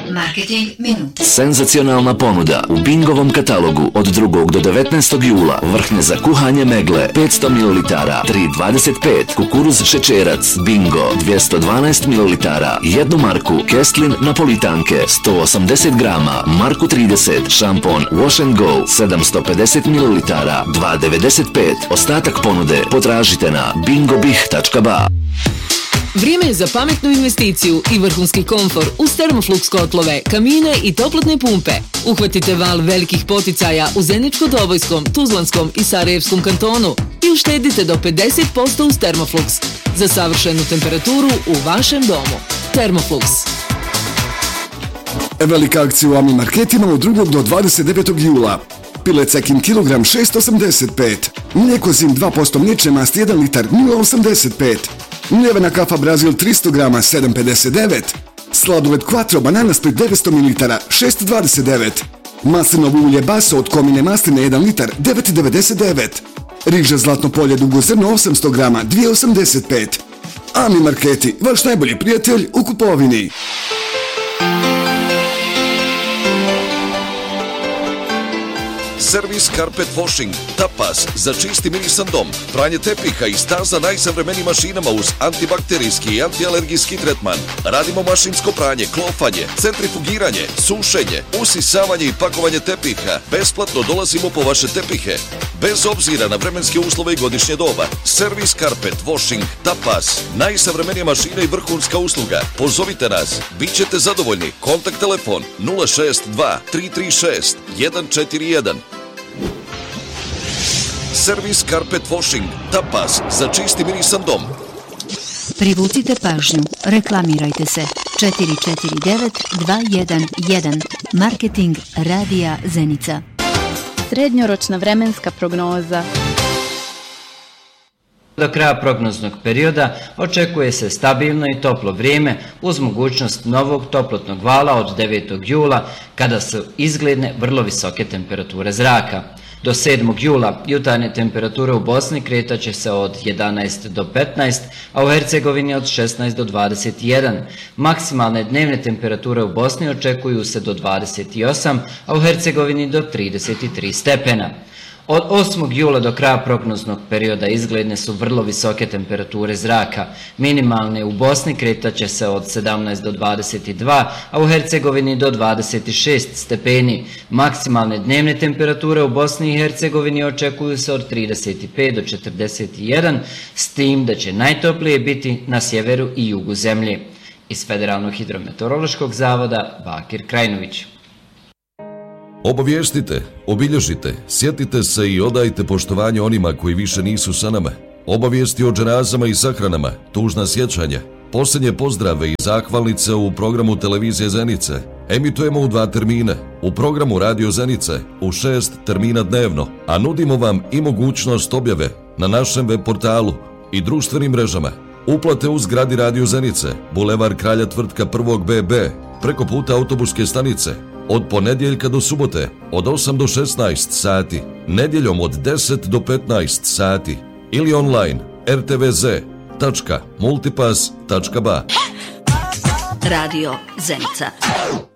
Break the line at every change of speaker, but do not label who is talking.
Marketing Minute.
Senzacionalna ponuda u Bingovom katalogu od 2. do 19. jula. Vrhnje za kuhanje megle 500 ml 3,25, kukuruz šećerac Bingo 212 ml 1 marku, Kestlin napolitanke 180 grama, marku 30, šampon Wash and Go 750 ml 2,95. Ostatak ponude potražite na bingobih.ba.
Vrijeme je za pametnu investiciju i vrhunski komfor uz Thermoflux kotlove, kamine i toplotne pumpe. Uhvatite val velikih poticaja u Zeničko-Dobojskom, Tuzlanskom i Sarajevskom kantonu i uštedite do 50% uz Thermoflux za savršenu temperaturu u vašem domu. Thermoflux.
Velika akcija u Ami marketima od 2. do 29. jula. Pilet Cekin kilogram 6,85. Mlijeko Zim 2% mliječne masti 1 litar 0,85. Mljevena kafa Brazil 300 grama 7,59. Sladoled Quattro banana split 900 ml 6,29. Maslinovo ulje Baso od komine masline 1 litar 9,99. Riža Zlatno polje dugozrno 800 grama 2,85. Ami marketi, vaš najbolji prijatelj u kupovini.
Servis Carpet Washing, tapas za čisti mirisan dom, pranje tepiha i staza najsavremenijim mašinama uz antibakterijski i antialergijski tretman. Radimo mašinsko pranje, klofanje, centrifugiranje, sušenje, usisavanje i pakovanje tepiha. Besplatno dolazimo po vaše tepihe. Bez obzira na vremenske uslove i godišnje doba. Servis Carpet Washing, tapas, najsavremenije mašine i vrhunska usluga. Pozovite nas, bit ćete zadovoljni. Kontakt telefon 062 336 141. Servis Carpet Washing, tapas za čisti mirisan dom.
Privucite pažnju, reklamirajte se. 449 211. Marketing Radija Zenica.
Srednjoročna vremenska prognoza.
Do kraja prognoznog perioda očekuje se stabilno i toplo vrijeme uz mogućnost novog toplotnog vala od 9. jula kada su izgledne vrlo visoke temperature zraka. Do 7. jula jutarnje temperature u Bosni kretat će se od 11 do 15, a u Hercegovini od 16 do 21. Maksimalne dnevne temperature u Bosni očekuju se do 28, a u Hercegovini do 33 stepena. Od 8. jula do kraja prognoznog perioda izgledne su vrlo visoke temperature zraka. Minimalne u Bosni kretat će se od 17 do 22, a u Hercegovini do 26 stepeni. Maksimalne dnevne temperature u Bosni i Hercegovini očekuju se od 35 do 41, s tim da će najtoplije biti na sjeveru i jugu zemlje. Iz Federalnog hidrometeorološkog zavoda Bakir Krajnović.
Obavijestite, obilježite, sjetite se i odajte poštovanje onima koji više nisu sa nama. Obavijesti o dženazama i sahranama, tužna sjećanja, posljednje pozdrave i zahvalnice u programu televizije Zenice. Emitujemo u 2 termina, u programu Radio Zenice u 6 termina dnevno, a nudimo vam i mogućnost objave na našem web portalu i društvenim mrežama. Uplate u zgradi Radio Zenice, Bulevar Kralja Tvrtka 1. BB, preko puta autobuske stanice, od ponedjeljka do subote, od 8 do 16 sati, nedjeljom od 10 do 15 sati ili online rtvz.multipass.ba.
Radio Zenica.